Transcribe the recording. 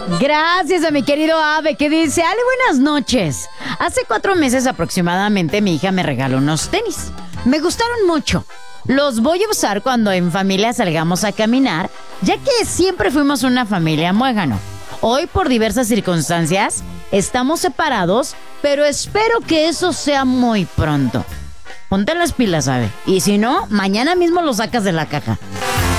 Gracias a mi querido Ave que dice, Ale, buenas noches. Hace 4 meses aproximadamente mi hija me regaló unos tenis. Me gustaron mucho. Los voy a usar cuando en familia salgamos a caminar, ya que siempre fuimos una familia muégano. Hoy por diversas circunstancias estamos separados, pero espero que eso sea muy pronto. Ponte las pilas, Ave. Y si no, mañana mismo lo sacas de la caja.